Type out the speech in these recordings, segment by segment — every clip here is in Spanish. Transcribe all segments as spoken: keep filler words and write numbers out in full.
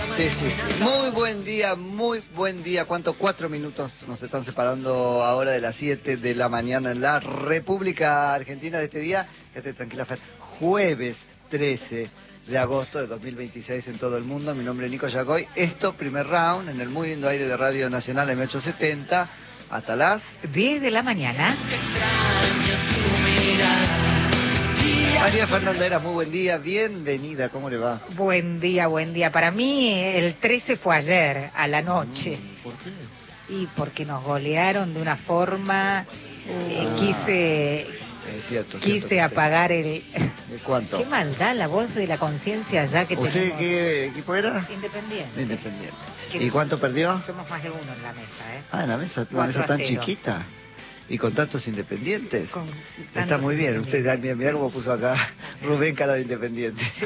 Sí, sí, sí. Muy buen día, muy buen día. ¿Cuánto? Cuatro minutos nos están separando ahora de las siete de la mañana en la República Argentina de este día. Quédate tranquila, Fer. Jueves trece de agosto de dos mil veintiséis en todo el mundo. Mi nombre es Nico Yacoy. Esto, primer round, en el muy lindo aire de Radio Nacional M ochocientos setenta. Hasta las diez de la mañana. María Fernanda Heras, muy buen día, bienvenida, ¿cómo le va? Buen día, buen día. Para mí el trece fue ayer, a la noche. ¿Por qué? Y porque nos golearon de una forma, eh, Ah, quise, es cierto, quise cierto, apagar el... ¿De cuánto? Qué maldad la voz de la conciencia ya que ¿Usted tenemos. qué equipo era? Independiente. Independiente. Que ¿Y cuánto perdió? Somos más de uno en la mesa, ¿eh? Ah, en la mesa, una cuatro mesa a tan cero. chiquita. Y con tantos independientes. Con Está tantos muy bien. Usted, independientes. mira, mira cómo puso acá Rubén cara de independiente. Sí.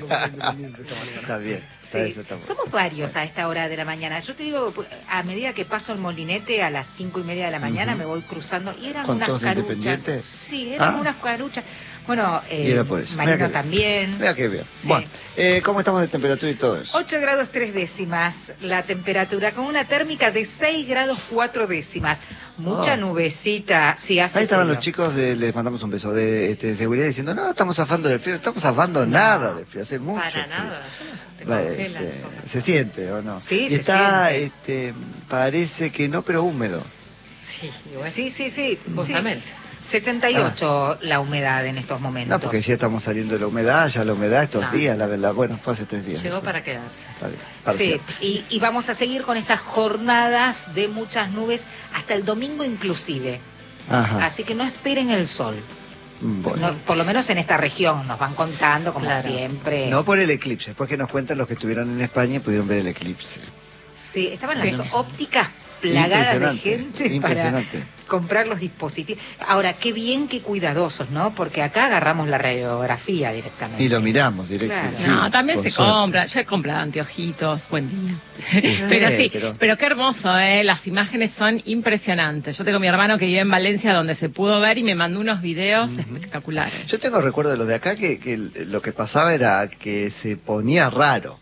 Está bien. Está Sí. eso, está bueno. Somos varios a esta hora de la mañana. Yo te digo, a medida que paso el molinete a las cinco y media de la mañana, Ujú. me voy cruzando. Y eran ¿Con unas todos caruchas. independientes? Sí, eran Ah. unas caruchas. Bueno, eh, Y era por eso. Mira Marino que bien. también. Mira qué bien. Sí. Bueno, eh, ¿cómo estamos de temperatura y todo eso? ocho grados tres décimas la temperatura, con una térmica de seis grados cuatro décimas. Mucha Oh. nubecita, sí, hace Ahí estaban frío. los chicos, de, les mandamos un beso, de, este, de seguridad diciendo, no, estamos zafando del frío, no estamos zafando No. nada de frío, hace mucho Para frío. nada. Te Va, congelan. este, se siente, ¿o no? Sí, Y se está, siente. este, parece que no, pero húmedo. Sí, y bueno, Sí, sí, sí. justamente. sí. setenta y ocho la humedad en estos momentos. No, porque si estamos saliendo de la humedad, ya la humedad estos No. días, la verdad, bueno, fue hace tres días. Llegó eso. para quedarse. Está bien, Sí, parcial. y, y vamos a seguir con estas jornadas de muchas nubes hasta el domingo inclusive. Ajá, Así que no esperen el sol. bueno. No, por lo menos en esta región nos van contando, como Claro. siempre. No por el eclipse, después que nos cuentan los que estuvieron en España y pudieron ver el eclipse. Sí, estaban Sí. las ópticas plagadas de Impresionante, gente para impresionante. comprar los dispositivos. Ahora, qué bien, qué cuidadosos, ¿no? Porque acá agarramos la radiografía directamente. Y lo miramos directo. Claro. sí, No, también por se suerte. compra. Yo he comprado anteojitos, buen día. Usted, pero sí, pero- pero... qué hermoso, ¿eh? Las imágenes son impresionantes. Yo tengo a mi hermano que vive en Valencia donde se pudo ver y me mandó unos videos espectaculares. Yo tengo recuerdo de los de acá que, que el- lo que pasaba era que se ponía raro.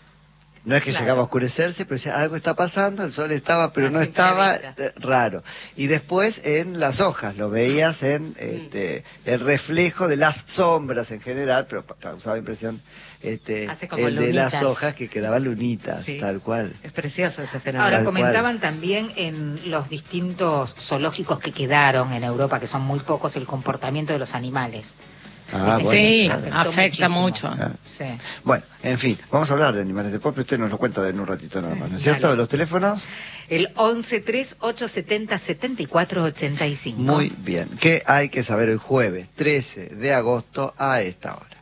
No es que Claro. llegaba a oscurecerse, pero decía, algo está pasando, el sol estaba, pero A no simple estaba, vista. eh, raro. Y después en las hojas, lo veías en este, el reflejo de las sombras en general, pero pa- causaba impresión este, Hace como el de las lunitas. hojas que quedaban lunitas, Sí. tal cual. Es precioso ese fenómeno. Ahora, Tal comentaban también en los distintos zoológicos que quedaron en Europa, que son muy pocos, el comportamiento de los animales. Ah, Ese bueno, sí, afectó afecta muchísimo. mucho. Ah. Sí. Bueno, en fin, vamos a hablar de animales de pop, usted nos lo cuenta en un ratito nada más, ¿no es Dale. cierto? Los teléfonos, El once tres ocho setenta setenta y cuatro ochenta y cinco. muy bien. ¿Qué hay que saber el jueves trece de agosto a esta hora?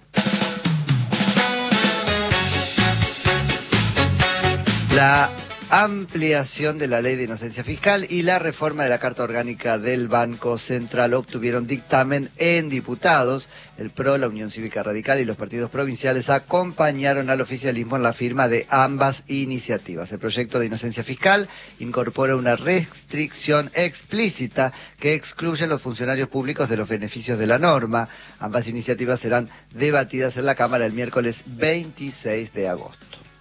La ampliación de la ley de inocencia fiscal y la reforma de la Carta Orgánica del Banco Central obtuvieron dictamen en diputados. El P R O, la Unión Cívica Radical y los partidos provinciales acompañaron al oficialismo en la firma de ambas iniciativas. El proyecto de inocencia fiscal incorpora una restricción explícita que excluye a los funcionarios públicos de los beneficios de la norma. Ambas iniciativas serán debatidas en la Cámara el miércoles veintiséis de agosto.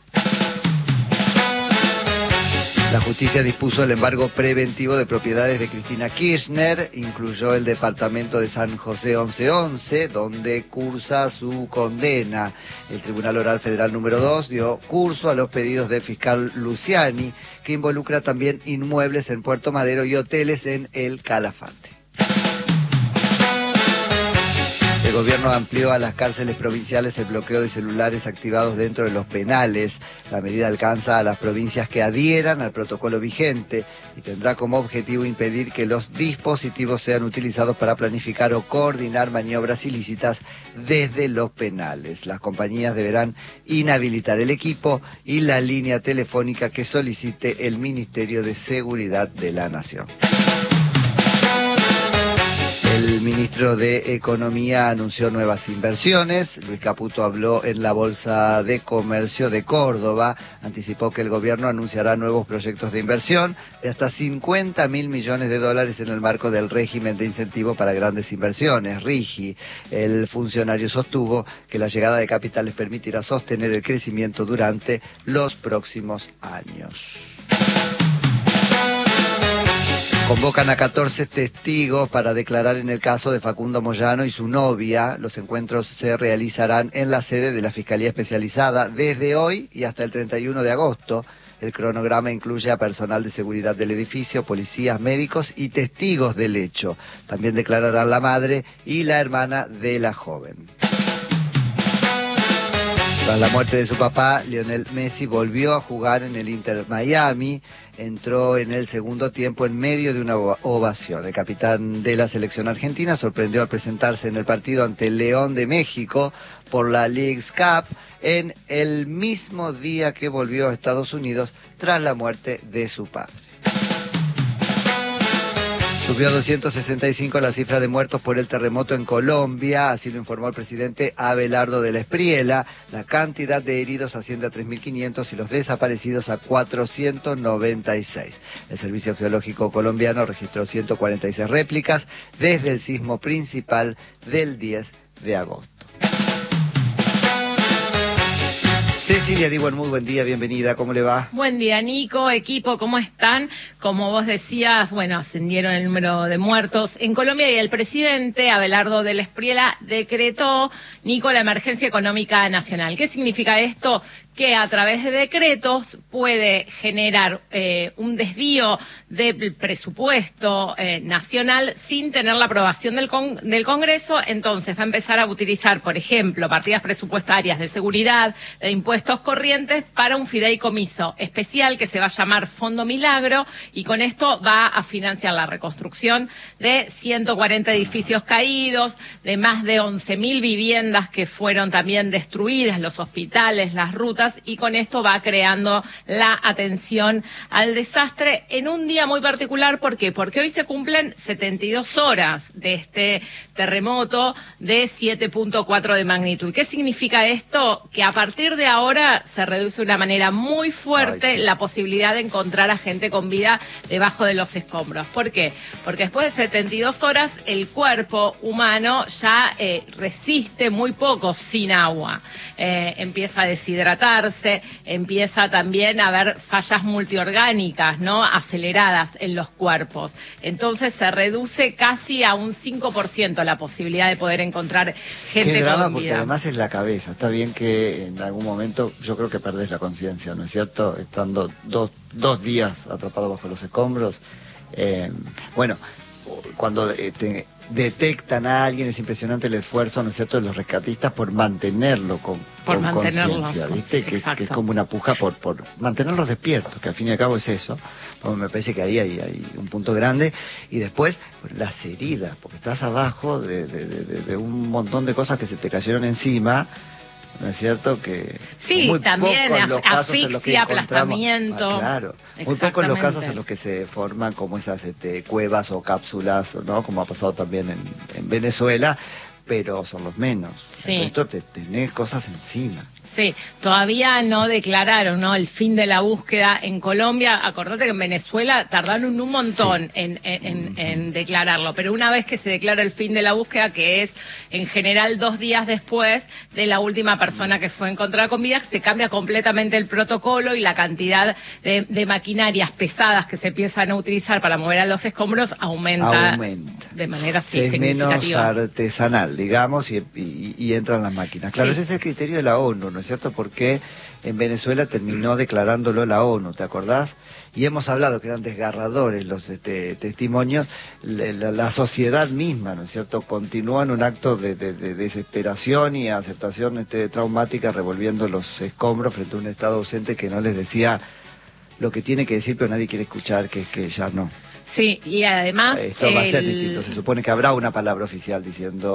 La justicia dispuso el embargo preventivo de propiedades de Cristina Kirchner, incluyó el departamento de San José once once, donde cursa su condena. El Tribunal Oral Federal número dos dio curso a los pedidos del fiscal Luciani, que involucra también inmuebles en Puerto Madero y hoteles en El Calafate. El gobierno amplió a las cárceles provinciales el bloqueo de celulares activados dentro de los penales. La medida alcanza a las provincias que adhieran al protocolo vigente y tendrá como objetivo impedir que los dispositivos sean utilizados para planificar o coordinar maniobras ilícitas desde los penales. Las compañías deberán inhabilitar el equipo y la línea telefónica que solicite el Ministerio de Seguridad de la Nación. El ministro de Economía anunció nuevas inversiones. Luis Caputo habló en la Bolsa de Comercio de Córdoba. Anticipó que el gobierno anunciará nuevos proyectos de inversión de hasta cincuenta mil millones de dólares en el marco del régimen de incentivo para grandes inversiones, RIGI. El funcionario sostuvo que la llegada de capitales permitirá sostener el crecimiento durante los próximos años. Convocan a catorce testigos para declarar en el caso de Facundo Moyano y su novia. Los encuentros se realizarán en la sede de la Fiscalía Especializada desde hoy y hasta el treinta y uno de agosto. El cronograma incluye a personal de seguridad del edificio, policías, médicos y testigos del hecho. También declararán la madre y la hermana de la joven. Tras la muerte de su papá, Lionel Messi volvió a jugar en el Inter Miami. Entró en el segundo tiempo en medio de una ovación. El capitán de la selección argentina sorprendió al presentarse en el partido ante el León de México por la Leagues Cup en el mismo día que volvió a Estados Unidos tras la muerte de su padre. Subió a doscientos sesenta y cinco la cifra de muertos por el terremoto en Colombia, así lo informó el presidente Abelardo de la Espriella. La cantidad de heridos asciende a tres mil quinientos y los desaparecidos a cuatrocientos noventa y seis. El Servicio Geológico colombiano registró ciento cuarenta y seis réplicas desde el sismo principal del diez de agosto. Cecilia Diwan, muy buen día, bienvenida, ¿cómo le va? Buen día, Nico, equipo, ¿cómo están? Como vos decías, bueno, ascendieron el número de muertos en Colombia y el presidente Abelardo de la Espriella decretó, Nico, la emergencia económica nacional. ¿Qué significa esto? Que a través de decretos puede generar eh, un desvío del presupuesto eh, nacional sin tener la aprobación del, con, del Congreso. Entonces va a empezar a utilizar, por ejemplo, partidas presupuestarias de seguridad, de impuestos corrientes para un fideicomiso especial que se va a llamar Fondo Milagro, y con esto va a financiar la reconstrucción de ciento cuarenta edificios caídos, de más de once mil viviendas que fueron también destruidas, los hospitales, las rutas, y con esto va creando la atención al desastre en un día muy particular. ¿Por qué? Porque hoy se cumplen setenta y dos horas de este terremoto de siete punto cuatro de magnitud. ¿Qué significa esto? Que a partir de ahora se reduce de una manera muy fuerte Ay, sí. la posibilidad de encontrar a gente con vida debajo de los escombros. ¿Por qué? Porque después de setenta y dos horas el cuerpo humano ya eh, resiste muy poco sin agua. Eh, empieza a deshidratar, empieza también a haber fallas multiorgánicas, ¿no? Aceleradas en los cuerpos. Entonces se reduce casi a un cinco por ciento la posibilidad de poder encontrar gente Qué drama, con vida. Porque además es la cabeza. Está bien que en algún momento yo creo que perdés la conciencia, ¿no es cierto? Estando dos, dos días atrapado bajo los escombros. Eh, bueno, cuando eh, te detectan a alguien, es impresionante el esfuerzo, ¿no es cierto?, de los rescatistas por mantenerlo con, por con conciencia, ¿viste? Sí, que, que es como una puja por, por mantenerlos despiertos, que al fin y al cabo es eso. Bueno, me parece que ahí hay, hay un punto grande. Y después, las heridas, porque estás abajo de, de, de, de un montón de cosas que se te cayeron encima, ¿no es cierto? Que sí, muy también pocos los casos asfixia, en los que aplastamiento. Ah, claro, muy pocos los casos en los que se forman como esas este, cuevas o cápsulas, ¿no? Como ha pasado también en, en Venezuela, pero son los menos. Sí. Esto te tenés cosas encima. Sí, todavía no declararon, ¿no?, el fin de la búsqueda en Colombia. Acordate que en Venezuela tardaron un montón sí. en, en, en, en declararlo, pero una vez que se declara el fin de la búsqueda, que es en general dos días después de la última persona que fue encontrada con vida, se cambia completamente el protocolo y la cantidad de, de maquinarias pesadas que se empiezan a utilizar para mover a los escombros aumenta, aumenta. de manera sí, es significativa. menos artesanal, digamos, y, y, y entran las máquinas. Claro, sí. ese es el criterio de la ONU, ¿no es cierto? Porque en Venezuela terminó declarándolo la ONU, ¿te acordás? Y hemos hablado que eran desgarradores los este, testimonios. La, la sociedad misma, ¿no es cierto?, continuó en un acto de, de, de desesperación y aceptación este, traumática, revolviendo los escombros frente a un Estado ausente que no les decía lo que tiene que decir, pero nadie quiere escuchar, que es que ya no. Sí, y además... Esto va a ser el... distinto. Se supone que habrá una palabra oficial diciendo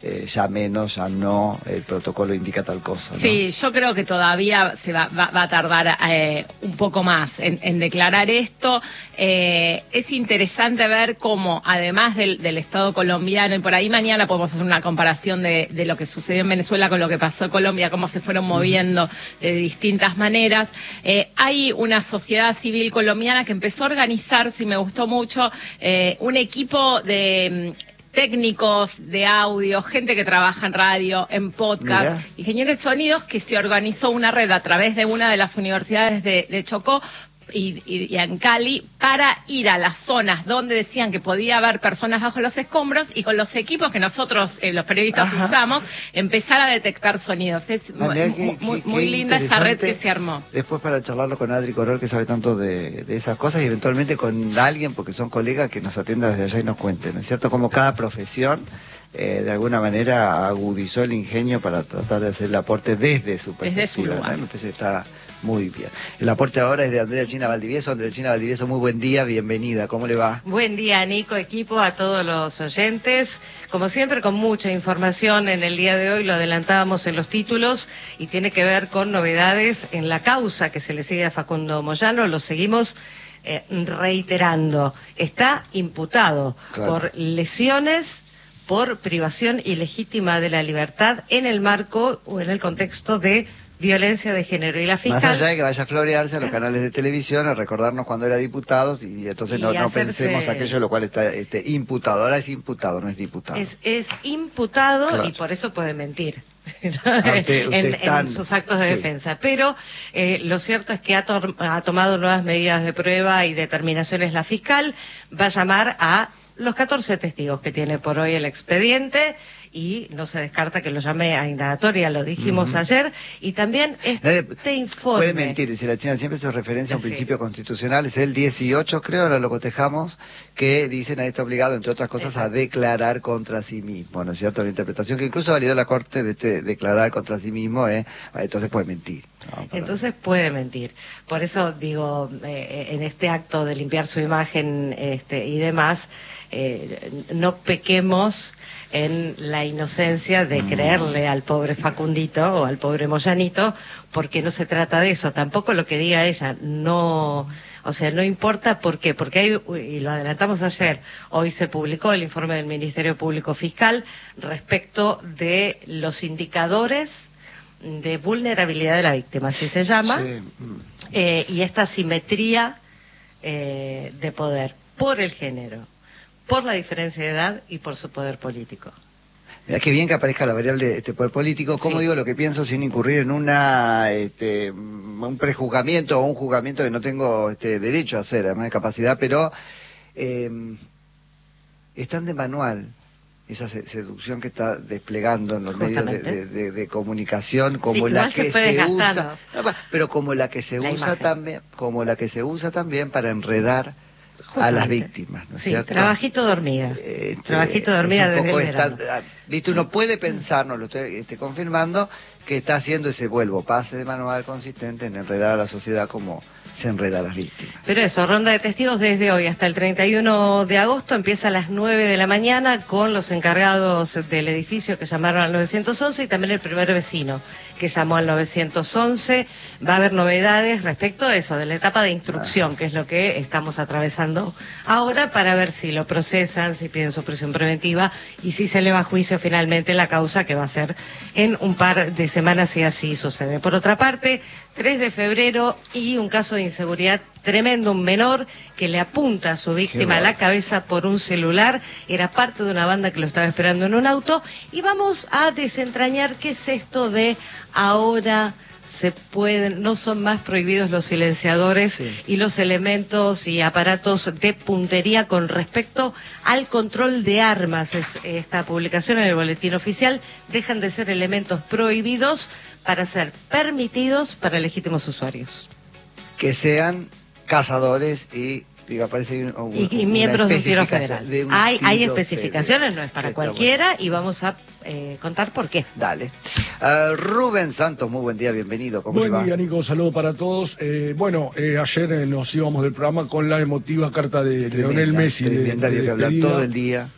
eh, ya menos, ya no, el protocolo indica tal cosa, ¿no? Sí, yo creo que todavía se va, va, va a tardar eh, un poco más en, en declarar esto. Eh, es interesante ver cómo, además del, del Estado colombiano, y por ahí mañana podemos hacer una comparación de, de lo que sucedió en Venezuela con lo que pasó en Colombia, cómo se fueron moviendo de distintas maneras. Eh, hay una sociedad civil colombiana que empezó a organizarse, y me gustó mucho, eh, un equipo de técnicos de audio, gente que trabaja en radio, en podcast, Mira. ingenieros de sonidos, que se organizó una red a través de una de las universidades de, de Chocó y, y, y en Cali, para ir a las zonas donde decían que podía haber personas bajo los escombros, y con los equipos que nosotros, eh, los periodistas, Ajá. usamos, empezar a detectar sonidos. Es ah, muy, qué, muy, qué, muy linda esa red que se armó. Después, para charlarlo con Adri Corol, que sabe tanto de, de esas cosas, y eventualmente con alguien, porque son colegas, que nos atienda desde allá y nos cuente, ¿no es cierto? Como cada profesión eh, de alguna manera agudizó el ingenio para tratar de hacer el aporte desde su perspectiva. Desde su lugar. ¿no? Me parece que está muy bien. El aporte ahora es de Andrea China Valdivieso. Andrea China Valdivieso, muy buen día, bienvenida. ¿Cómo le va? Buen día, Nico, equipo, a todos los oyentes. Como siempre, con mucha información en el día de hoy, lo adelantábamos en los títulos, y tiene que ver con novedades en la causa que se le sigue a Facundo Moyano. Lo seguimos eh, reiterando. Está imputado claro. por lesiones, por privación ilegítima de la libertad en el marco o en el contexto de violencia de género. Y la fiscal, más allá de que vaya a florearse a los canales de televisión, a recordarnos cuando era diputado, y entonces y no, hacerse... no pensemos aquello lo cual está este, imputado. Ahora es imputado, no es diputado. Es, es imputado claro. y por eso puede mentir. usted, usted en, tan... en sus actos de sí. defensa, pero eh, lo cierto es que ha, to ha tomado nuevas medidas de prueba y determinaciones la fiscal. Va a llamar a los catorce testigos que tiene por hoy el expediente, y no se descarta que lo llame a indagatoria, lo dijimos uh-huh. ayer, y también este Nadie informe... Puede mentir, dice la China, siempre se referencia a un sí. principio constitucional, es el dieciocho, creo, ahora lo cotejamos, que dice nadie está obligado, entre otras cosas, Exacto. a declarar contra sí mismo, ¿no es cierto? La interpretación que incluso validó la Corte de este, declarar contra sí mismo, ¿eh? entonces puede mentir. No, entonces puede mentir. Por eso digo, eh, en este acto de limpiar su imagen este, y demás, eh, no pequemos en la inocencia de creerle al pobre Facundito o al pobre Moyanito, porque no se trata de eso. Tampoco lo que diga ella, no... O sea, no importa por qué, porque hay, y lo adelantamos ayer, hoy se publicó el informe del Ministerio Público Fiscal respecto de los indicadores de vulnerabilidad de la víctima, así se llama, sí. eh, y esta asimetría eh, de poder por el género, por la diferencia de edad y por su poder político. Mira, qué bien que aparezca la variable este poder político. ¿Cómo sí. digo lo que pienso sin incurrir en una este, un prejuzgamiento o un juzgamiento que no tengo este, derecho a hacer, además de capacidad, pero eh, están de manual esa seducción que está desplegando en los medios de, de, de, de comunicación, como sí, la que se, se usa, no, pero como la que se la usa imagen. también, como la que se usa también para enredar Justamente. a las víctimas, ¿no es sí, cierto? Trabajito dormida. Este, trabajito dormida desde el verano. Está, viste, uno puede pensar, no lo estoy este, confirmando, que está haciendo ese vuelvo pase de manual consistente en enredar a la sociedad como se enreda a las víctimas. Pero eso, ronda de testigos desde hoy hasta el treinta y uno de agosto, empieza a las nueve de la mañana con los encargados del edificio que llamaron al nueve once y también el primer vecino que llamó al nueve once. Va a haber novedades respecto a eso, de la etapa de instrucción, ah. que es lo que estamos atravesando ahora, para ver si lo procesan, si piden su prisión preventiva y si se eleva a juicio finalmente la causa, que va a ser en un par de semanas si así sucede. Por otra parte, tres de febrero y un caso de inseguridad tremendo, un menor que le apunta a su víctima a la cabeza por un celular, era parte de una banda que lo estaba esperando en un auto, y vamos a desentrañar qué es esto de ahora se pueden, no son más prohibidos los silenciadores sí. y los elementos y aparatos de puntería con respecto al control de armas. Es, esta publicación en el boletín oficial, dejan de ser elementos prohibidos para ser permitidos para legítimos usuarios. Que sean cazadores y digo, parece un, un, y, y miembros de un tiro federal. De un hay tiro hay especificaciones, federal. No es para Está cualquiera, bueno. Y vamos a eh, contar por qué. Dale. Uh, Rubén Santos, muy buen día, bienvenido. ¿Cómo buen le va? día, Nico, un saludo para todos. Eh, bueno, eh, ayer eh, nos íbamos del programa con la emotiva carta de tremenda, Leonel Messi. Tremenda, de, de, dio que hablar todo el día.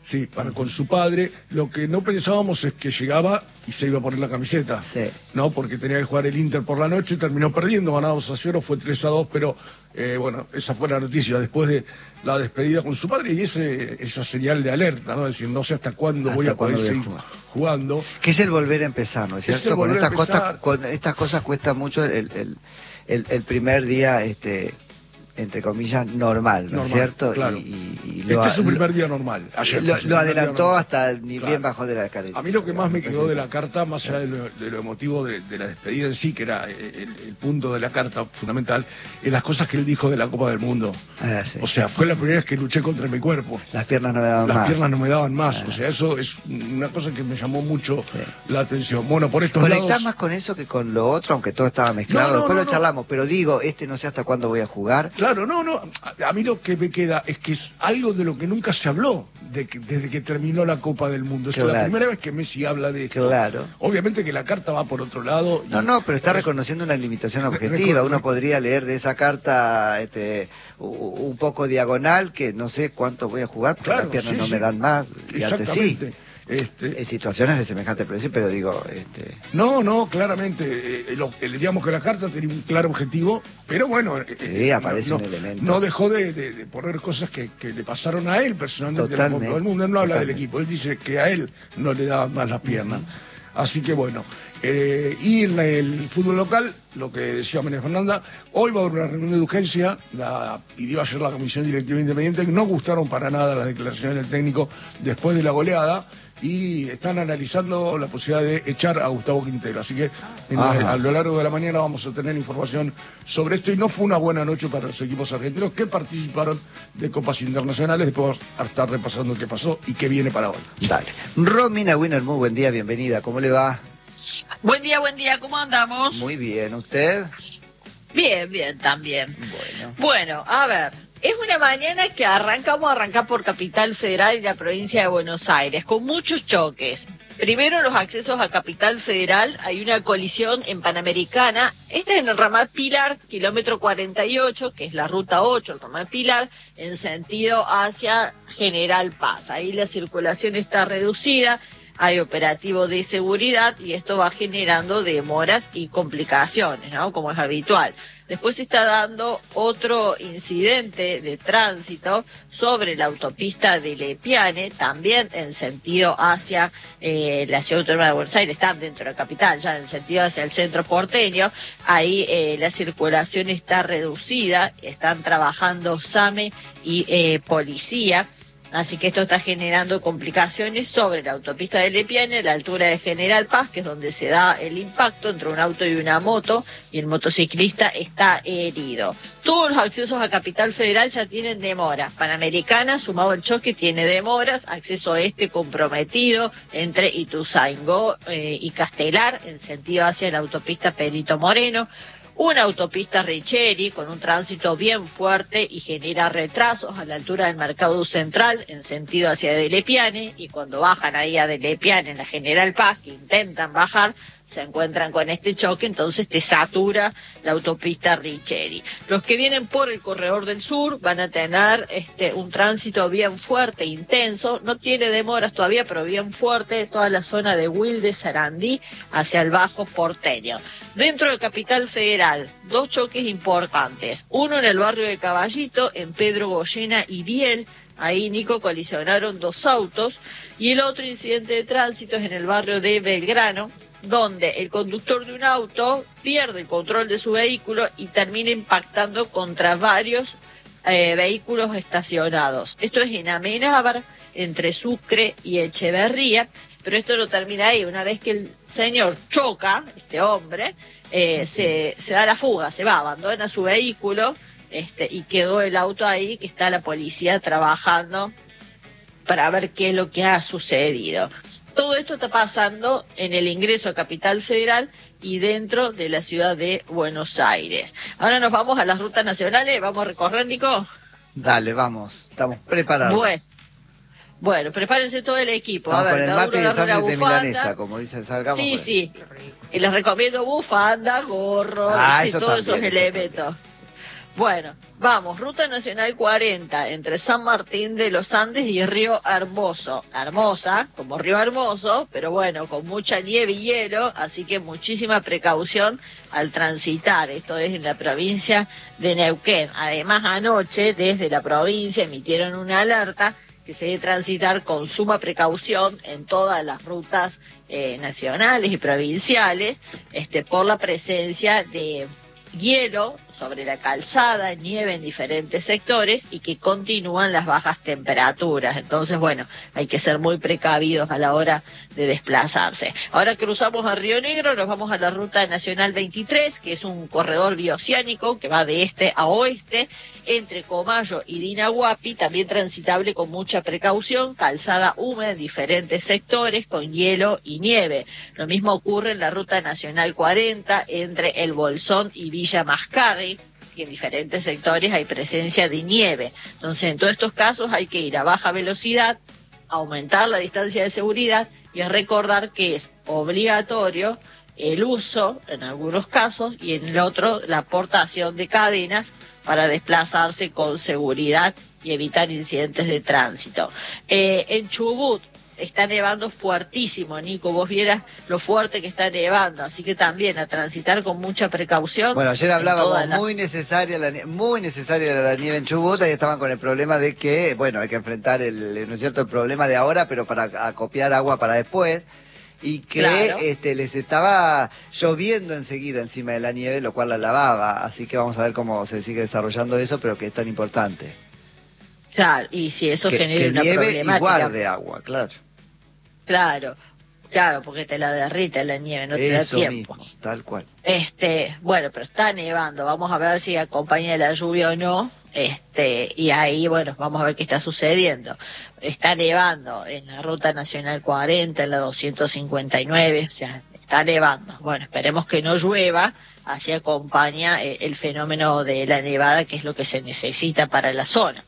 Sí, para con su padre. Lo que no pensábamos es que llegaba y se iba a poner la camiseta. Sí. No, porque tenía que jugar el Inter por la noche, terminó perdiendo, ganaba dos a cero, fue tres a dos, pero eh, bueno, esa fue la noticia después de la despedida con su padre y ese esa señal de alerta, ¿no? Es decir, no sé hasta cuándo ¿Hasta voy a cuándo poder voy a seguir jugar? jugando. Que es el volver a empezar, ¿no es Es cierto? el Con volver a estas, cosas, empezar. con estas cosas cuesta mucho el, el, el, el primer día, este entre comillas, normal, ¿no Normal, es cierto? claro. Y, y, y Este lo, es su lo- primer día normal. Ayer lo, fue su lo primer día adelantó normal. hasta ni Claro. bien bajó de la escalera. A mí lo que más me quedó parece de que- la carta, más allá de lo, de lo emotivo de, de la despedida en sí, que era el, el punto de la carta fundamental, es las cosas que él dijo de la Copa del Mundo. Ah, sí. O sea, fue la primera vez que luché contra mi cuerpo. Las piernas no me daban Las más. piernas no me daban más. O sea, eso es una cosa que me llamó mucho Sí. la atención. Bueno, por estos Conectás lados... más con eso que con lo otro, aunque todo estaba mezclado. No, no, Después no, lo no. charlamos, pero digo, este no sé hasta cuándo voy a jugar. Claro, no, no. A, a mí lo que me queda es que es algo de lo que nunca se habló de que- desde que terminó la Copa del Mundo. Es la Claro. primera vez que Messi habla de esto. Claro. Obviamente que la carta va por otro lado. y- No, no, pero está es- reconociendo una limitación Re- objetiva. recon- Uno podría leer de esa carta este, u- u- un poco diagonal, que no sé cuánto voy a jugar, porque Claro, las piernas sí, no sí. me dan más. Y antes sí. Exactamente. Este, En situaciones de semejante precio, pero digo, este, No, no, claramente, eh, lo- eh, digamos que la carta tenía un claro objetivo, pero bueno, eh, Sí, eh, aparece no, un elemento. no dejó de, de- de poner cosas que, que le pasaron a él personalmente en la Copa Totalmente, del Mundo. Él no habla del totalmente. equipo, él dice que a él no le daban más las piernas. Así que bueno, eh, y en el fútbol local, lo que decía María Fernanda, hoy va a haber una reunión de urgencia, la pidió ayer la Comisión Directiva Independiente, no gustaron para nada las declaraciones del técnico después de la goleada, y están analizando la posibilidad de echar a Gustavo Quintero. Así que en la- Ajá. a lo largo de la mañana vamos a tener información sobre esto, y no fue una buena noche para los equipos argentinos que participaron de copas internacionales. Después vamos a estar repasando qué pasó y qué viene para hoy. dale. Romina Winner, muy buen día, bienvenida. ¿Cómo le va? Buen día, buen día, ¿cómo andamos? Muy bien, ¿usted? Bien, bien, también. Bueno. Bueno, a ver, es una mañana que arrancamos a arrancar por Capital Federal y la provincia de Buenos Aires, con muchos choques. Primero, los accesos a Capital Federal, hay una colisión en Panamericana. Esta es en el ramal Pilar, kilómetro cuarenta y ocho, que es la ruta ocho, el ramal Pilar, en sentido hacia General Paz. Ahí la circulación está reducida. Hay operativo de seguridad y esto va generando demoras y complicaciones, ¿no? Como es habitual. Después se está dando otro incidente de tránsito sobre la autopista de Lepiane, también en sentido hacia eh, la ciudad autónoma de Buenos Aires, están dentro de la capital, ya en sentido hacia el centro porteño. Ahí eh, la circulación está reducida, están trabajando SAME y eh, policía. Así que esto está generando complicaciones sobre la autopista de Lepiane, a la altura de General Paz, que es donde se da el impacto entre un auto y una moto, y el motociclista está herido. Todos los accesos a Capital Federal ya tienen demora. Panamericana, sumado al choque, tiene demoras. Acceso este comprometido entre Ituzaingó eh, y Castelar, en sentido hacia la autopista Perito Moreno. Una autopista Richeri con un tránsito bien fuerte y genera retrasos a la altura del Mercado Central en sentido hacia De Lepiane, y cuando bajan ahí a De Lepiane en la General Paz, que intentan bajar, se encuentran con este choque, entonces te satura la autopista Richeri. Los que vienen por el corredor del sur van a tener este un tránsito bien fuerte, intenso, no tiene demoras todavía, pero bien fuerte, toda la zona de Wilde, Sarandí, hacia el Bajo Porteño. Dentro de Capital Federal, dos choques importantes, uno en el barrio de Caballito, en Pedro Goyena y Biel. Ahí, Nico, colisionaron dos autos, y el otro incidente de tránsito es en el barrio de Belgrano, donde el conductor de un auto pierde el control de su vehículo y termina impactando contra varios eh, vehículos estacionados. Esto es en Amenábar, entre Sucre y Echeverría, pero esto no termina ahí. Una vez que el señor choca, este hombre, eh, se, se da la fuga, se va, abandona su vehículo, este, y quedó el auto ahí, que está la policía trabajando para ver qué es lo que ha sucedido. Todo esto está pasando en el ingreso a Capital Federal y dentro de la ciudad de Buenos Aires. Ahora nos vamos a las rutas nacionales. ¿Vamos a recorrer, Nico? Dale, vamos, estamos preparados. Bueno, bueno, prepárense todo el equipo. Estamos a con ver, el cada mate uno y el agarra una sándwich de bufanda. milanesa, como dicen, salgamos. Sí, por- sí. Y les recomiendo bufanda, gorro, Ah, y eso todos también, esos eso elementos. Bueno, vamos, Ruta Nacional cuarenta, entre San Martín de los Andes y Río Hermoso. Hermosa, como Río Hermoso, pero bueno, con mucha nieve y hielo, así que muchísima precaución al transitar. Esto es en la provincia de Neuquén. Además, anoche, desde la provincia, emitieron una alerta que se debe transitar con suma precaución en todas las rutas eh, nacionales y provinciales, este, por la presencia de hielo sobre la calzada, nieve en diferentes sectores y que continúan las bajas temperaturas. Entonces, bueno, hay que ser muy precavidos a la hora de desplazarse. Ahora cruzamos a Río Negro, nos vamos a la Ruta Nacional veintitrés, que es un corredor bioceánico que va de este a oeste, entre Comayo y Dinahuapi, también transitable con mucha precaución, calzada húmeda en diferentes sectores, con hielo y nieve. Lo mismo ocurre en la Ruta Nacional cuarenta, entre El Bolsón y Villa Mascardi, y en diferentes sectores hay presencia de nieve. Entonces, en todos estos casos hay que ir a baja velocidad, aumentar la distancia de seguridad y recordar que es obligatorio el uso, en algunos casos, y en el otro, la aportación de cadenas para desplazarse con seguridad y evitar incidentes de tránsito. Eh, en Chubut está nevando fuertísimo, Nico, vos vieras lo fuerte que está nevando, así que también a transitar con mucha precaución. Bueno, ayer hablábamos la... muy necesaria la muy necesaria la nieve en Chubut, y estaban con el problema de que, bueno, hay que enfrentar el, no es cierto, el problema de ahora, pero para acopiar agua para después, y que Claro. este les estaba lloviendo enseguida encima de la nieve, lo cual la lavaba, así que vamos a ver cómo se sigue desarrollando eso, pero que es tan importante. Claro, y si eso que, genera que una nieve problemática. y guarde agua, claro. Claro, claro, porque te la derrite la nieve, no te Eso da tiempo. mismo, tal cual. Este, bueno, pero está nevando, vamos a ver si acompaña la lluvia o no, este, y ahí, bueno, vamos a ver qué está sucediendo. Está nevando en la Ruta Nacional cuarenta, en la doscientos cincuenta y nueve, o sea, está nevando. Bueno, esperemos que no llueva, así acompaña eh, el fenómeno de la nevada, que es lo que se necesita para la zona.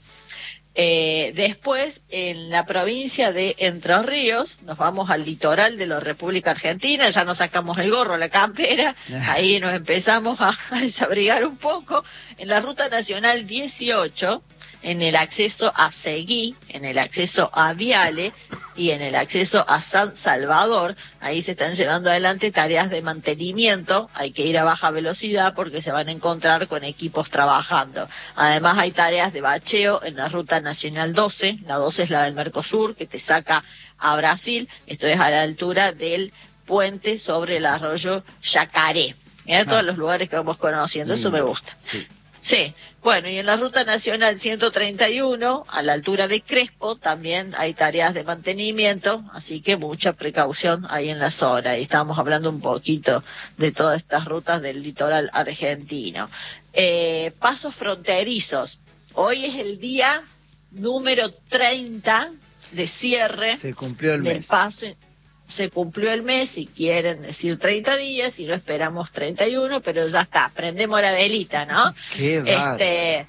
Eh, después, en la provincia de Entre Ríos, nos vamos al litoral de la República Argentina, ya nos sacamos el gorro, la campera, ahí nos empezamos a, a desabrigar un poco. En la Ruta Nacional dieciocho, en el acceso a Seguí, en el acceso a Viale y en el acceso a San Salvador, ahí se están llevando adelante tareas de mantenimiento, hay que ir a baja velocidad porque se van a encontrar con equipos trabajando. Además hay tareas de bacheo en la Ruta Nacional doce, la doce es la del Mercosur, que te saca a Brasil, esto es a la altura del puente sobre el arroyo Yacaré. Mira, ah. todos los lugares que vamos conociendo, eso me gusta. Sí. Sí, bueno, y en la Ruta Nacional ciento treinta y uno, a la altura de Crespo, también hay tareas de mantenimiento, así que mucha precaución ahí en la zona. Y estamos hablando un poquito de todas estas rutas del litoral argentino. Eh, pasos fronterizos. Hoy es el día número treinta de cierre Se cumplió el del mes. paso. Se cumplió el mes, si quieren decir treinta días, y no esperamos treinta y uno, pero ya está, prendemos la velita, ¿no? Qué bárbaro. Este,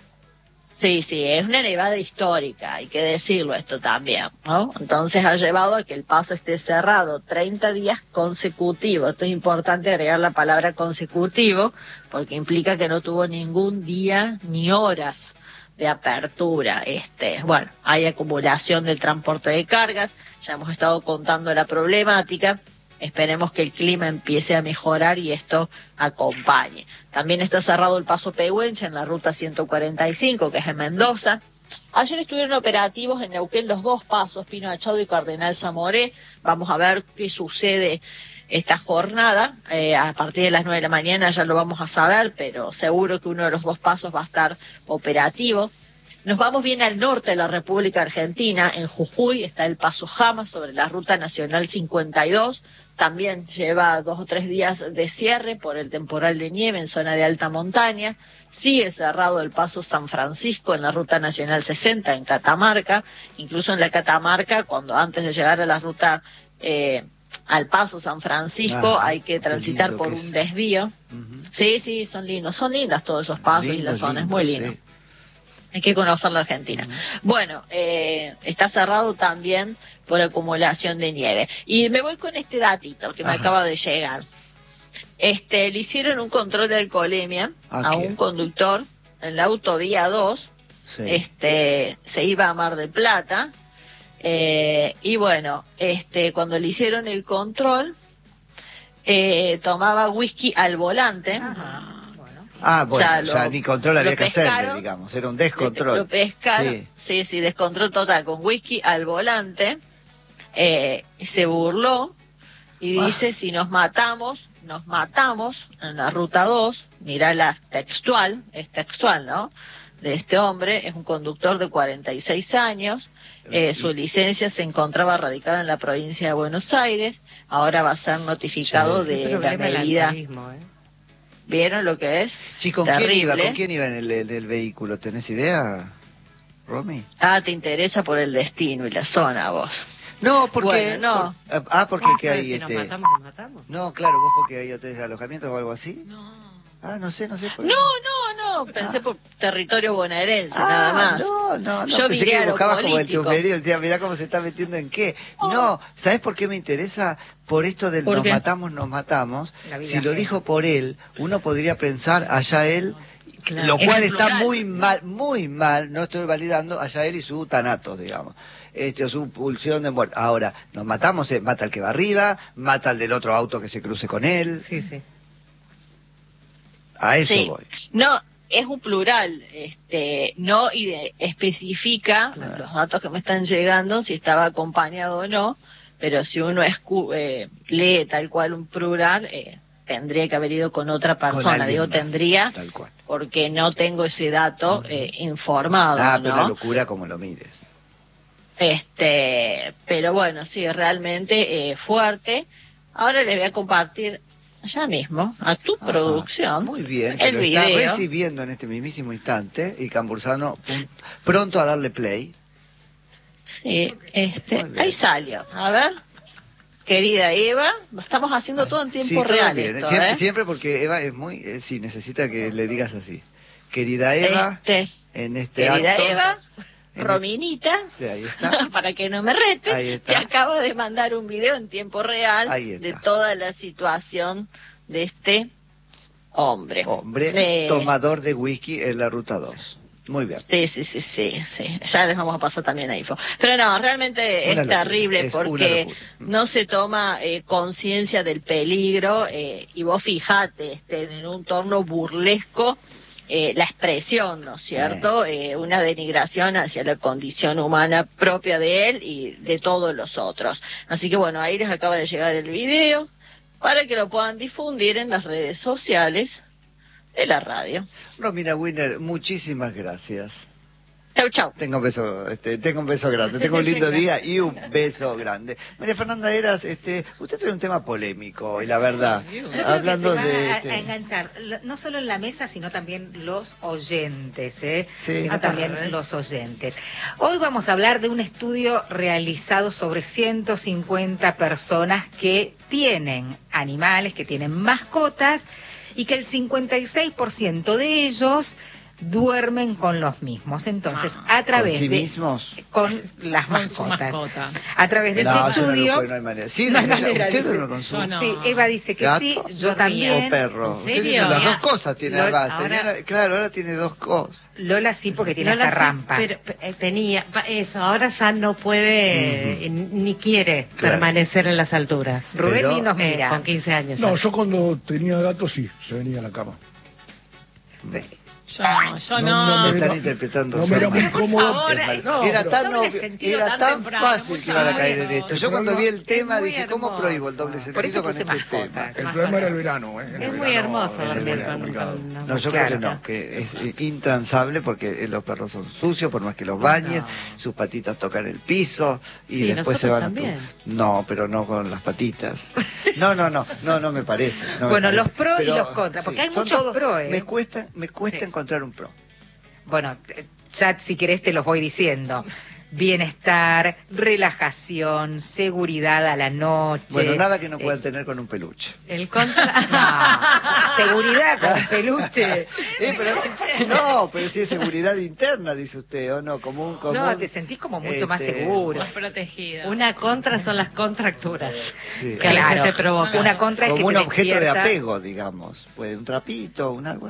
sí, sí, es una nevada histórica, hay que decirlo esto también, ¿no? Entonces ha llevado a que el paso esté cerrado treinta días consecutivos. Esto es importante agregar la palabra consecutivo, porque implica que no tuvo ningún día ni horas de apertura. Este, bueno, hay acumulación del transporte de cargas, ya hemos estado contando la problemática, esperemos que el clima empiece a mejorar y esto acompañe. También está cerrado el paso Pehuenche en la ruta ciento cuarenta y cinco, que es en Mendoza. Ayer estuvieron operativos en Neuquén los dos pasos, Pino Machado y Cardenal Zamoré. Vamos a ver qué sucede esta jornada, eh, a partir de las nueve de la mañana ya lo vamos a saber, pero seguro que uno de los dos pasos va a estar operativo. Nos vamos bien al norte de la República Argentina, en Jujuy está el paso Jama sobre la Ruta Nacional cincuenta y dos, también lleva dos o tres días de cierre por el temporal de nieve en zona de alta montaña. Sigue cerrado el paso San Francisco en la Ruta Nacional sesenta en Catamarca, incluso en la Catamarca, cuando antes de llegar a la ruta eh, al paso San Francisco, ah, hay que transitar por un es. desvío. Uh-huh. Sí, sí, son lindos, son lindas todos esos pasos lindo, y la zona, lindo, es muy lindo. Sí. Hay que conocer la Argentina. Uh-huh. Bueno, eh, está cerrado también por acumulación de nieve. Y me voy con este datito que me Ajá. acaba de llegar. Este, le hicieron un control de alcoholemia ¿A, a un conductor en la autovía dos, Sí. este, se iba a Mar del Plata, eh, y bueno, este, cuando le hicieron el control, eh, tomaba whisky al volante. Ajá, bueno. Ah, bueno, Ya ya, lo- ni control lo había que hacerle, pescaron, digamos, era un Le- descontrol. Lo pescaron, Sí. sí. sí, descontrol total, con whisky al volante, eh, se burló y Ah. dice, si nos matamos, nos matamos en la ruta dos, mirá la textual, es textual, ¿no? De este hombre, es un conductor de cuarenta y seis años, eh, su licencia se encontraba radicada en la provincia de Buenos Aires, ahora va a ser notificado Sí. Qué de la problema el medida. alcoholismo, ¿eh? ¿Vieron lo que es? Sí, ¿con quién iba? Terrible. ¿Con quién iba en el, en el vehículo? ¿Tenés idea, Romy? Ah, te interesa por el destino y la zona, vos. No, porque... Bueno, no. por- ah, porque que Pero hay si nos este... matamos, nos matamos. No, claro, vos porque hay hoteles de alojamiento o algo así. No. Ah, no sé, no sé. Por No, no, no, pensé por territorio bonaerense, Ah, nada más. No, no, no, Yo pensé miré que a lo buscabas como el político. chusmerío, decía, mirá cómo se está metiendo en qué. No, ¿sabés por qué me interesa? Por esto del ¿Por nos qué? matamos, nos matamos. La vida Si lo ajena. dijo por él, uno podría pensar allá él, Claro. lo Es cual en está plural. muy mal, muy mal, no estoy validando, allá él y su tanatos, digamos. Este, o su pulsión de muerte. Ahora, nos matamos, eh, mata al que va arriba, mata al del otro auto que se cruce con él. Sí, sí. A eso Sí. voy. No, es un plural, este, no ide- especifica los datos que me están llegando si estaba acompañado o no, pero si uno escu- eh, lee tal cual un plural, eh, tendría que haber ido con otra Con persona. alguien Digo más, tendría tal cual. porque no tengo ese dato eh, informado, Ah, pero la ¿no? locura como lo mires. Este, pero bueno, sí, realmente eh, fuerte. Ahora les voy a compartir ya mismo a tu Ajá. producción Muy bien, que el lo está video. recibiendo en este mismísimo instante y Cambursano pun- pronto a darle play. Sí, este, Muy bien. ahí salió. A ver, querida Eva, estamos haciendo todo en tiempo Sí, todo real bien, esto, siempre, ¿eh? siempre porque Eva es muy, eh, sí, necesita que le digas así. Querida Eva, Este, en este querida acto, Eva, en Rominita, Sí, ahí está. para que no me rete, Ahí está. te acabo de mandar un video en tiempo real Ahí está. de toda la situación de este hombre. Hombre, Eh, tomador de whisky en la ruta dos. Muy bien. Sí, sí, sí, sí, sí. Ya les vamos a pasar también a info. Pero no, realmente Una es locura, terrible es una porque locura. no se toma eh, conciencia del peligro eh, y vos fijate, este, en un torno burlesco, eh, la expresión, ¿no es cierto? Eh, una denigración hacia la condición humana propia de él y de todos los otros. Así que bueno, ahí les acaba de llegar el video para que lo puedan difundir en las redes sociales de la radio. Romina Winner, muchísimas gracias. Chau, chau. Tengo un beso, este, tengo un beso grande, tengo un lindo día y un beso grande. María Fernanda Eras, este, usted trae un tema polémico y la verdad, Yo creo hablando que se va de a, este, a enganchar, lo- no solo en la mesa, sino también los oyentes, ¿eh? Sí. sino Ah, también también. los oyentes. Hoy vamos a hablar de un estudio realizado sobre ciento cincuenta personas que tienen animales, que tienen mascotas, y que el cincuenta y seis por ciento de ellos duermen con los mismos. Entonces, a través ¿con sí de mismos? con las Con su mascotas. mascota. A través de No, este es una estudio. locura, no hay manera. Sí, No hay ella- manera, usted dice. duerme con su Yo no. Sí, Eva dice que ¿Gato? sí, yo Dormía. también. o perro. ¿En Usted serio? tiene las dos Mira, cosas, tiene Lola, además. ahora- Tenía la- claro, ahora tiene dos cosas. Lola sí, porque tiene Lola esta sí, rampa. pero eh, tenía pa- eso, ahora ya no puede eh, ni quiere Claro. permanecer en las alturas. Rubén pero, y nos Eh, mira. con quince años. No, ya. yo cuando tenía gato sí, se venía a la cama. Yo no, yo No, no. no me- Están no, interpretando no me era mal. muy Por cómodo. favor, Es mal. no, era pero- tan, doble obvio- sentido era tan tan temprano, fácil mucha que iban a caer en mano. esto. Yo El cuando problema- vi el tema es muy dije, ¿cómo hermoso. prohíbo el doble Por sentido eso con puse este mascotas. tema? El problema era el verano. ¿eh? En el Es muy verano hermoso es dormir muy con, complicado. con una No, yo Claro. creo que no, que es eh, intransable porque eh, los perros son sucios, por más que los bañes, sus patitas tocan el piso y Sí, después se nosotros van a también. tu... No, pero no con las patitas. No, no, no, no, no me parece. no me Bueno, parece. los pros y Pero, los contras, porque hay son muchos todos- pros, ¿eh? Me cuesta, me cuesta Sí. encontrar un pro. Bueno, eh, ya si querés te los voy diciendo. Bienestar, relajación, seguridad a la noche. Bueno, nada que no eh, puedan tener con un peluche. El contra. no, seguridad con peluche. Eh, pero- no, pero si es seguridad interna, dice usted, o no, como un... Como No, un- te sentís como mucho más este, seguro. Más protegida. Una contra son las contracturas Sí. que a veces Claro. te provocan. Una contra es que Como un te objeto de despierta. apego, digamos. Puede un trapito, un algo así.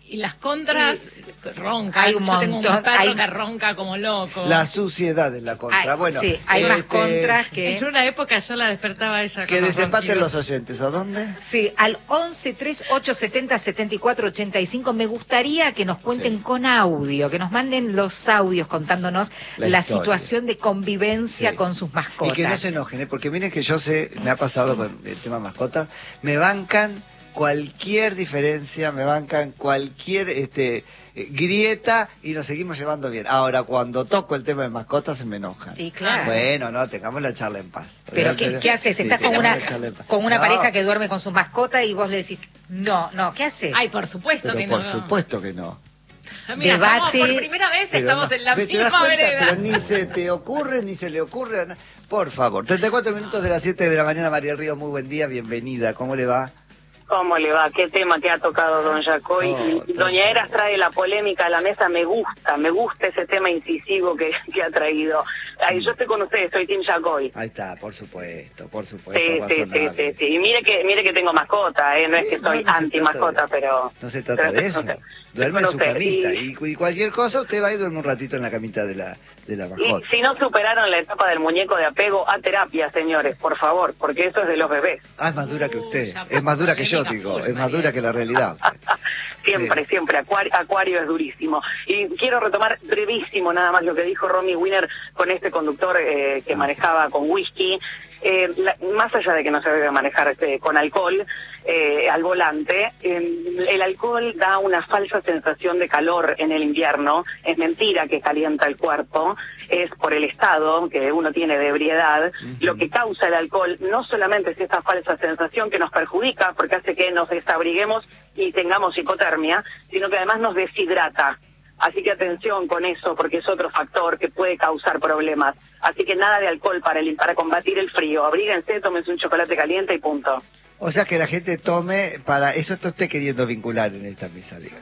Y las contras, roncan. Hay un Yo tengo un montón, perro hay- que ronca como loco. La suciedad es la contra. Hay- bueno, sí, hay más este, contras que... En una época yo la despertaba a ella Que con los desempaten ronquidos. los oyentes. ¿A dónde? Sí, al once tres ocho setenta setenta y cuatro ochenta y cinco. Me gustaría que nos cuenten Sí. con audio, que nos manden los audios contándonos La la, historia. situación de convivencia Sí. con sus Y mascotas. que no se enojen, ¿eh? Porque miren que yo sé, me ha pasado con el tema mascotas, me bancan cualquier diferencia, me bancan cualquier este eh, grieta y nos seguimos llevando bien. Ahora, cuando toco el tema de mascotas, se me enojan. Y claro. Bueno, no, tengamos la charla en paz. Pero ¿qué, qué haces? Sí, Estás con tengamos una, la charla en paz. con una No, pareja que duerme con sus mascotas y vos le decís, no, no, ¿qué haces? Ay, por supuesto Pero que por no. supuesto que no. Mira, estamos Debate. por primera vez Pero estamos no. en la ¿Te das misma cuenta? vereda. Pero ni se te ocurre, ni se le ocurre a na- Por favor, treinta y cuatro minutos de las siete de la mañana, María Ríos, muy buen día, bienvenida. ¿Cómo le va? ¿Cómo le va? ¿Qué tema que ha tocado don Yacoy? Oh, Y Doña Eras trae la polémica a la mesa, me gusta, me gusta ese tema incisivo que, que ha traído. Ay, yo estoy con ustedes, soy Team Yacoy. Ahí está, por supuesto, por supuesto. Sí, sí, sí, razonable. sí, sí. Y mire que, mire que tengo mascota, ¿eh? No es Sí, que no, soy no se anti trata mascota, de- pero... No se trata pero- de eso. no sé. Duerme en No su sé, camita. y- Y, y cualquier cosa, usted va y duerme un ratito en la camita de la, de la Y mascota. si no superaron la etapa del muñeco de apego, a terapia, señores, por favor, porque eso es de los bebés. Ah, es más dura que usted. ya, Es más dura que yo, polémica digo. full, Es más María. dura que la realidad. Siempre, Sí. siempre. Acuario, Acuario es durísimo. Y quiero retomar brevísimo nada más lo que dijo Romy Wiener con este conductor eh, que Ah, manejaba con whisky. Eh, la- más allá de que no se debe manejar este, con alcohol eh, al volante, eh, el alcohol da una falsa sensación de calor en el invierno. Es mentira que calienta el cuerpo, es por el estado que uno tiene de ebriedad. Lo que causa el alcohol no solamente es esa falsa sensación que nos perjudica porque hace que nos desabriguemos y tengamos hipotermia, sino que además nos deshidrata. Así que atención con eso, porque es otro factor que puede causar problemas. Así que nada de alcohol para el, para combatir el frío. Abríguense, tómense un chocolate caliente y punto. O sea, que la gente tome para... Eso está usted queriendo vincular en esta mesa, diga.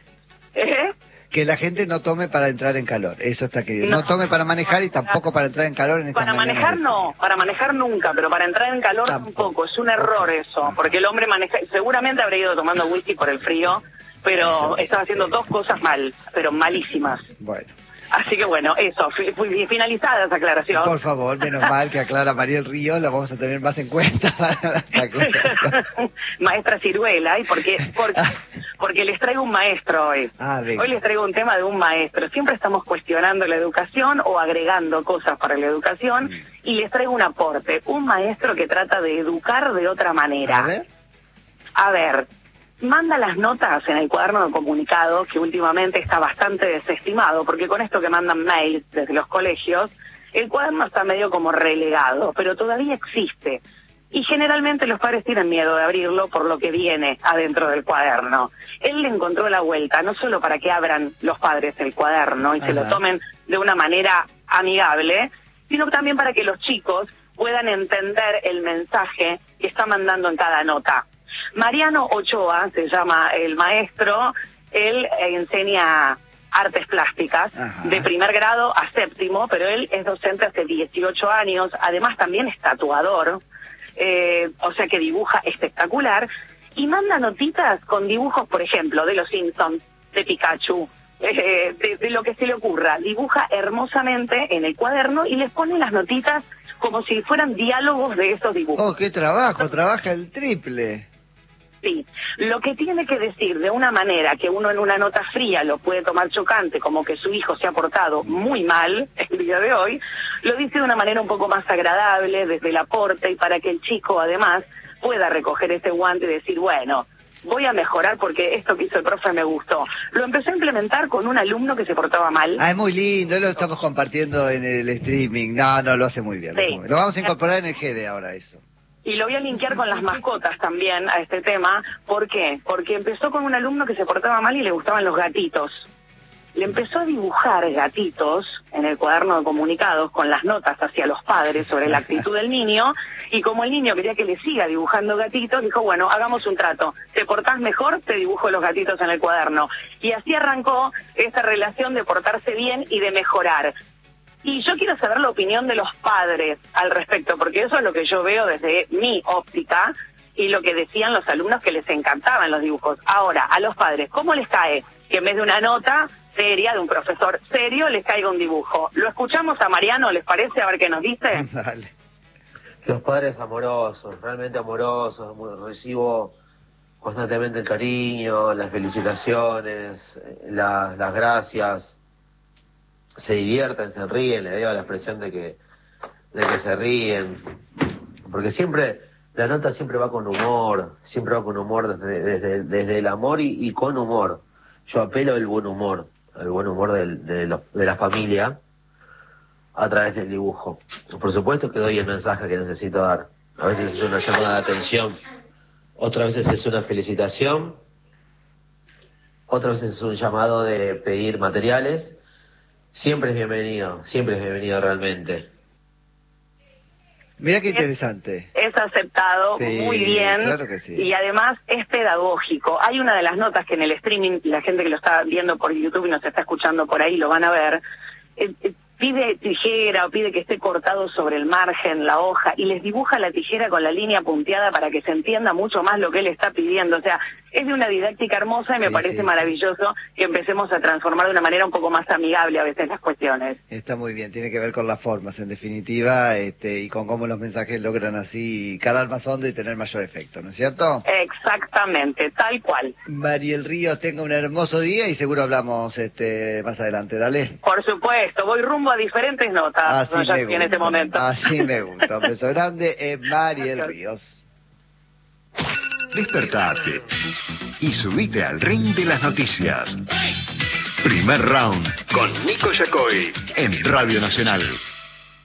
¿Eh? Que la gente no tome para entrar en calor. Eso está queriendo. No, No. tome para manejar y tampoco para entrar en calor en estas Para mañanas manejar de no, para manejar nunca, pero para entrar en calor Tampoco. tampoco. Es un error eso, porque el hombre maneja, seguramente habrá ido tomando whisky por el frío, pero Eso, estaba haciendo sí. dos cosas mal, pero malísimas. Bueno. Así que bueno, eso, fi- fi- finalizada esa aclaración. Por favor, menos mal que aclara María el Río, la vamos a tener más en cuenta para la aclaración. Maestra Ciruela, ¿y por qué? Porque, porque les traigo un maestro hoy. Ah, venga. Hoy les traigo un tema de un maestro. Siempre estamos cuestionando la educación o agregando cosas para la educación y les traigo un aporte. Un maestro que trata de educar de otra manera. A ver. A ver, manda las notas en el cuaderno de comunicado, que últimamente está bastante desestimado, porque con esto que mandan mails desde los colegios, el cuaderno está medio como relegado, pero todavía existe. Y generalmente los padres tienen miedo de abrirlo por lo que viene adentro del cuaderno. Él le encontró la vuelta, no solo para que abran los padres el cuaderno y se lo Ajá. tomen de una manera amigable, sino también para que los chicos puedan entender el mensaje que está mandando en cada nota. Mariano Ochoa se llama el maestro, él eh, enseña artes plásticas Ajá. de primer grado a séptimo, pero él es docente hace dieciocho años, además también es tatuador, eh, o sea que dibuja espectacular, y manda notitas con dibujos, por ejemplo, de los Simpsons, de Pikachu, eh, de, de lo que se le ocurra. Dibuja hermosamente en el cuaderno y les pone las notitas como si fueran diálogos de esos dibujos. Oh, qué trabajo, trabaja el triple. Sí, lo que tiene que decir de una manera que uno en una nota fría lo puede tomar chocante, como que su hijo se ha portado muy mal el día de hoy, lo dice de una manera un poco más agradable desde el aporte y para que el chico además pueda recoger ese guante y decir, bueno, voy a mejorar porque esto que hizo el profe me gustó. Lo empecé a implementar con un alumno que se portaba mal. Ah, es muy lindo, lo estamos compartiendo en el streaming. No, no, lo hace muy bien. Lo, hace Sí. muy bien. Lo vamos a incorporar en el G D ahora eso. Y lo voy a linkear con las mascotas también a este tema. ¿Por qué? Porque empezó con un alumno que se portaba mal y le gustaban los gatitos. Le empezó a dibujar gatitos en el cuaderno de comunicados con las notas hacia los padres sobre la actitud del niño. Y como el niño quería que le siga dibujando gatitos, dijo, bueno, hagamos un trato. Te portás mejor, te dibujo los gatitos en el cuaderno. Y así arrancó esta relación de portarse bien y de mejorar. Y yo quiero saber la opinión de los padres al respecto, porque eso es lo que yo veo desde mi óptica. y lo que decían los alumnos que les encantaban los dibujos. Ahora, a los padres, ¿cómo les cae que en vez de una nota seria de un profesor serio les caiga un dibujo? Lo escuchamos a Mariano, ¿les parece? A ver qué nos dice. Dale. Los padres amorosos, realmente amorosos, recibo constantemente el cariño, las felicitaciones, la, las gracias, se divierten, se ríen, le veo la expresión de que, de que se ríen, porque siempre, la nota siempre va con humor, siempre va con humor desde, desde, desde el amor y, y con humor. Yo apelo al buen humor, al buen humor del, de, los, de la familia a través del dibujo. Por supuesto que doy el mensaje que necesito dar. A veces es una llamada de atención, otras veces es una felicitación, otras veces es un llamado de pedir materiales. Siempre es bienvenido, siempre es bienvenido realmente. Mira qué interesante. Es, es aceptado Sí, muy bien, claro que sí. y además es pedagógico. Hay una de las notas que en el streaming, la gente que lo está viendo por YouTube y nos está escuchando por ahí lo van a ver, eh, eh, pide tijera o pide que esté cortado sobre el margen, la hoja, y les dibuja la tijera con la línea punteada para que se entienda mucho más lo que él está pidiendo. O sea, es de una didáctica hermosa y me Sí, parece sí, maravilloso que empecemos a transformar de una manera un poco más amigable a veces las cuestiones. Está muy bien, tiene que ver con las formas, en definitiva, este, y con cómo los mensajes logran así calar más hondo y tener mayor efecto, ¿no es cierto? Exactamente, tal cual. Mariel Ríos, tenga un hermoso día y seguro hablamos este, más adelante, dale. Por supuesto, voy rumbo a diferentes notas Así no, ya me en gusta, este momento. así me gusta. Un beso grande, es Mariel Ríos. Despertate y subite al ring de las noticias. Primer round con Nico Yacoy en Radio Nacional.